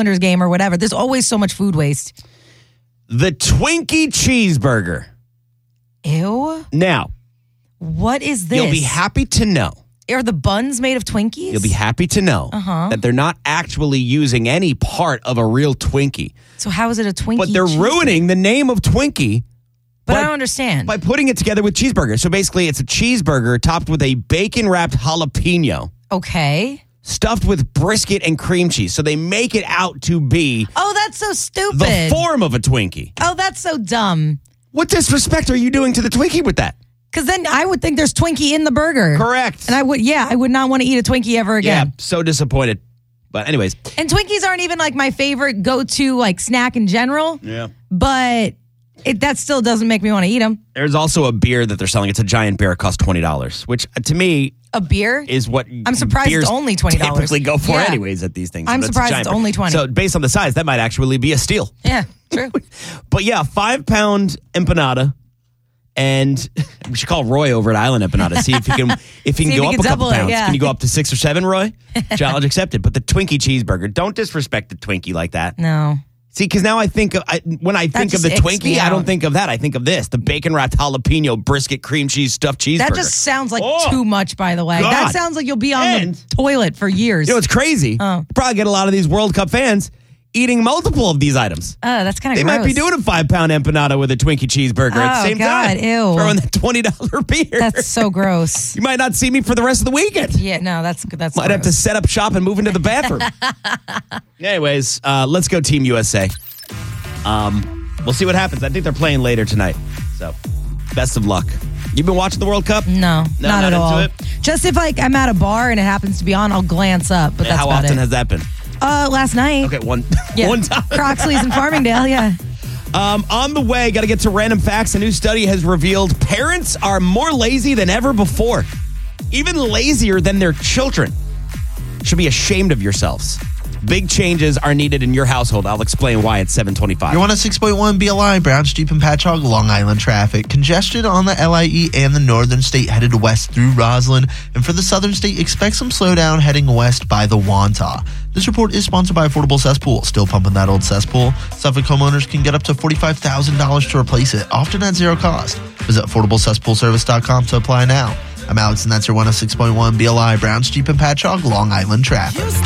Islanders game or whatever. There's always so much food waste. The Twinkie cheeseburger. Ew. Now, what is this? you'll be happy to know. Are the buns made of Twinkies? You'll be happy to know that they're not actually using any part of a real Twinkie. So how is it a Twinkie? But they're ruining the name of Twinkie. But I don't understand. By putting it together with cheeseburger. So basically, it's a cheeseburger topped with a bacon-wrapped jalapeno. Okay. Stuffed with brisket and cream cheese. So they make it out to be... Oh, that's so stupid. the form of a Twinkie. Oh, that's so dumb. What disrespect are you doing to the Twinkie with that? Because then I would think there's Twinkie in the burger. Correct. And I would not want to eat a Twinkie ever again. Yeah, so disappointed. But anyways. And Twinkies aren't even like my favorite go-to like snack in general. Yeah. But that still doesn't make me want to eat them. There's also a beer that they're selling. It's a giant beer. It costs $20, which to me... A beer? Is what I'm surprised beers it's only $20. typically go for anyways at these things. I'm But surprised it's only $20. So based on the size, that might actually be a steal. Yeah, true. But yeah, 5-pound empanada. And we should call Roy over at Island Empanada. See if he can go up a couple pounds. Can you go up to 6 or 7, Roy? Challenge accepted. But the Twinkie cheeseburger, don't disrespect the Twinkie like that. No. See, because now when I think of the Twinkie, I don't think of that. I think of this, the bacon-wrapped jalapeno brisket cream cheese stuffed cheeseburger. That just sounds like too much, by the way. God. That sounds like you'll be on the toilet for years. You know, it's crazy. Oh. You probably get a lot of these World Cup fans eating multiple of these items. Oh, that's kind of gross. They might be doing a 5-pound empanada with a Twinkie cheeseburger at the same time. Ew. Throwing that $20 beer. That's so gross. You might not see me for the rest of the weekend. Yeah, no, that's Might have to set up shop and move into the bathroom. Anyways, let's go Team USA. We'll see what happens. I think they're playing later tonight. So, best of luck. You've been watching the World Cup? No, not at all. Into it? Just if I'm at a bar and it happens to be on, I'll glance up. But that's how about often it. has that been? Last night. Okay, one time. Croxley's in Farmingdale, yeah. On the way, got to get to random facts. A new study has revealed parents are more lazy than ever before. Even lazier than their children. Should be ashamed of yourselves. Big changes are needed in your household. I'll explain why at 7:25. You're on a 6.1 BLI, Browns, Jeep, and Patchogue, Long Island traffic. Congestion on the LIE and the northern state headed west through Roslyn. And for the southern state, expect some slowdown heading west by the Wantagh. This report is sponsored by Affordable Cesspool. Still pumping that old cesspool? Suffolk homeowners can get up to $45,000 to replace it, often at zero cost. Visit AffordableCesspoolService.com to apply now. I'm Alex, and that's your 106.1 BLI, Browns, Jeep, and Patchogue, Long Island traffic.